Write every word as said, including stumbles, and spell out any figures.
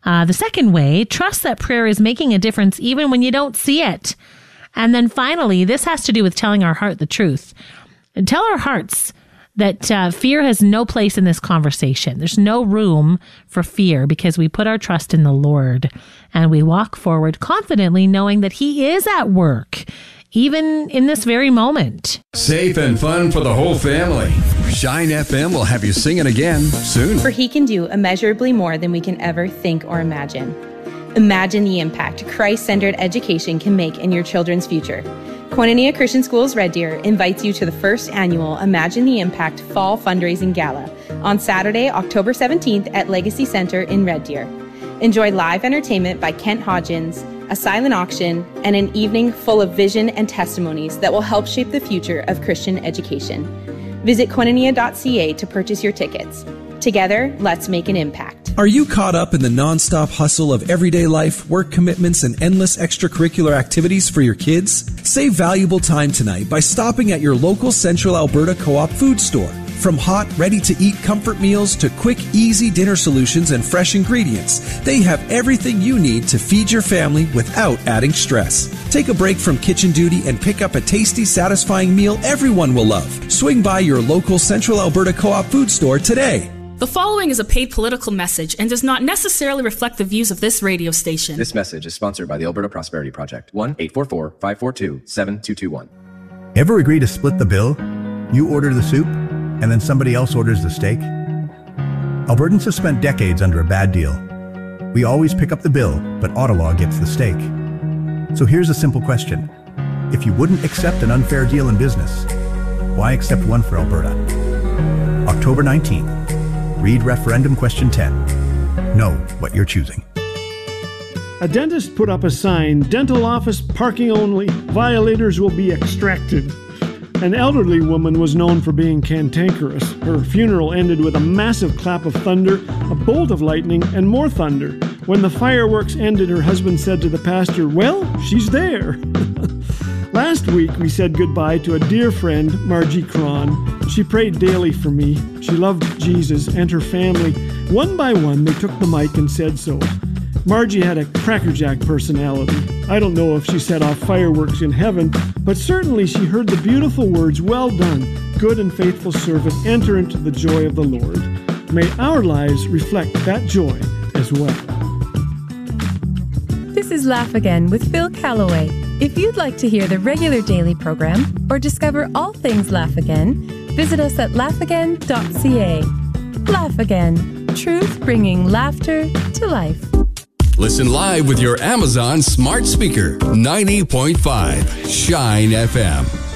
Uh, the second way, trust that prayer is making a difference even when you don't see it. And then finally, this has to do with telling our heart the truth. And tell our hearts that uh, fear has no place in this conversation. There's no room for fear because we put our trust in the Lord and we walk forward confidently knowing that He is at work, even in this very moment. Safe and fun for the whole family. Shine F M will have you singing again soon. For He can do immeasurably more than we can ever think or imagine. Imagine the impact Christ-centered education can make in your children's future. Koinonia Christian Schools Red Deer invites you to the first annual Imagine the Impact Fall Fundraising Gala on Saturday, October seventeenth at Legacy Center in Red Deer. Enjoy live entertainment by Kent Hodgins, a silent auction, and an evening full of vision and testimonies that will help shape the future of Christian education. Visit koinonia dot c a to purchase your tickets. Together, let's make an impact. Are you caught up in the nonstop hustle of everyday life, work commitments, and endless extracurricular activities for your kids? Save valuable time tonight by stopping at your local Central Alberta Co-op food store. From hot, ready-to-eat comfort meals to quick, easy dinner solutions and fresh ingredients, they have everything you need to feed your family without adding stress. Take a break from kitchen duty and pick up a tasty, satisfying meal everyone will love. Swing by your local Central Alberta Co-op food store today. The following is a paid political message and does not necessarily reflect the views of this radio station. This message is sponsored by the Alberta Prosperity Project. one eight four four, five four two, seven two two one. Ever agree to split the bill? You order the soup, and then somebody else orders the steak? Albertans have spent decades under a bad deal. We always pick up the bill, but Ottawa gets the steak. So here's a simple question. If you wouldn't accept an unfair deal in business, why accept one for Alberta? October nineteenth. Read referendum question ten. Know what you're choosing. A dentist put up a sign, dental office parking only, violators will be extracted. An elderly woman was known for being cantankerous. Her funeral ended with a massive clap of thunder, a bolt of lightning, and more thunder. When the fireworks ended, her husband said to the pastor, "Well, she's there." Last week, we said goodbye to a dear friend, Margie Cron. She prayed daily for me. She loved Jesus and her family. One by one, they took the mic and said so. Margie had a crackerjack personality. I don't know if she set off fireworks in heaven, but certainly she heard the beautiful words, "Well done, good and faithful servant, enter into the joy of the Lord." May our lives reflect that joy as well. This is Laugh Again with Phil Callaway. If you'd like to hear the regular daily program or discover all things Laugh Again, visit us at laugh again dot c a. Laugh Again, truth bringing laughter to life. Listen live with your Amazon smart speaker. ninety point five Shine F M.